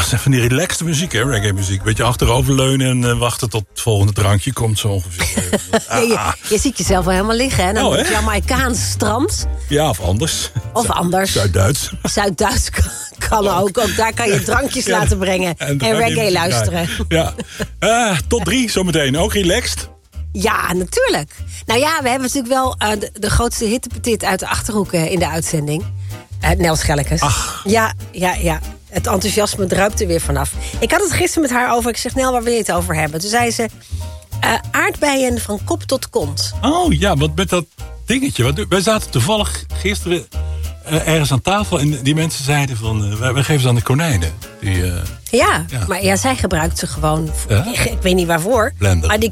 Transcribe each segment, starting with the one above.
zijn van die relaxte muziek, hè, reggae muziek. Beetje achteroverleunen en wachten tot het volgende drankje komt zo ongeveer. Je ziet jezelf wel helemaal liggen, hè? Dan op Jamaicaans strand. Ja, of anders. Of anders. Zuid-Duits. Zuid-Duits kan ook. Ook daar kan je drankjes laten brengen. En reggae luisteren. Ja. Tot 3 zometeen. Ook relaxed. Ja, natuurlijk. Nou ja, we hebben natuurlijk wel de grootste hittepetit uit de Achterhoek in de uitzending. Nel Schellekes. Ach. Ja. Het enthousiasme druipt er weer vanaf. Ik had het gisteren met haar over. Ik zeg, Nel, waar wil je het over hebben? Toen zei ze, aardbeien van kop tot kont. Oh ja, wat met dat dingetje. Wij zaten toevallig gisteren ergens aan tafel. En die mensen zeiden van, wij geven ze aan de konijnen. Maar zij gebruikt ze gewoon. Ik weet niet waarvoor. Blender. Maar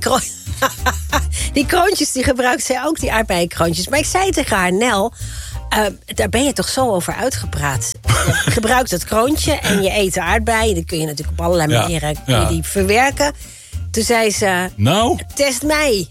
die kroontjes, die gebruikt zij ook, die aardbeienkroontjes. Maar ik zei tegen haar, Nel, daar ben je toch zo over uitgepraat. Je gebruikt het kroontje en je eet de aardbeien. Dan kun je natuurlijk op allerlei manieren die verwerken. Toen zei ze, nou, test mij.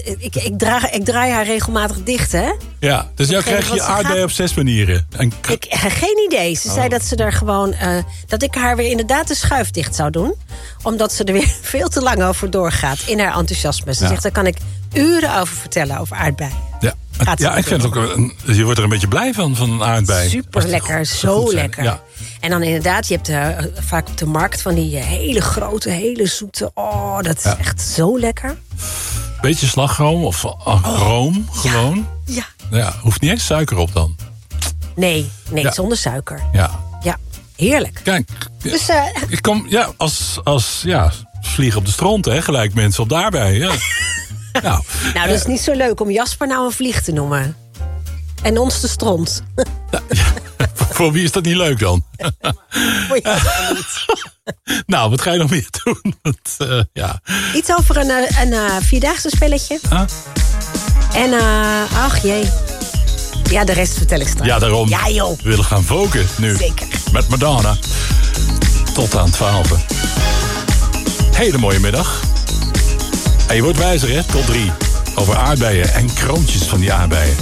Ik draai haar regelmatig dicht, hè? Ja, dus jou krijg je aardbeien op 6 manieren. Geen idee. Ze zei dat ze er gewoon... dat ik haar weer inderdaad de schuif dicht zou doen. Omdat ze er weer veel te lang over doorgaat in haar enthousiasme. Ze zegt, daar kan ik uren over vertellen, over aardbeien. Ja, ik vind het ook... Je wordt er een beetje blij van een aardbei. Super lekker, zo lekker. Ja. En dan inderdaad, je hebt vaak op de markt van die hele grote, hele zoete... Oh, dat is echt zo lekker. Beetje slagroom of room gewoon. Ja, hoeft niet eens suiker op dan. Nee, zonder suiker. Ja, heerlijk. Kijk, dus, ik kom als vliegen op de stront, hè, gelijk mensen op de aardbeien. Ja. Nou, dat is niet zo leuk om Jasper nou een vlieg te noemen. En ons de stront. Voor wie is dat niet leuk dan? Voor Jasper niet. Nou, wat ga je nog meer doen? Iets over een vierdaagse spelletje. En ach jee. Ja, de rest vertel ik straks. Ja, daarom. Ja, joh. We willen gaan voken nu. Zeker. Met Madonna. Tot aan 12. Hele mooie middag. En je wordt wijzer, hè? Tot 3. Over aardbeien en kroontjes van die aardbeien.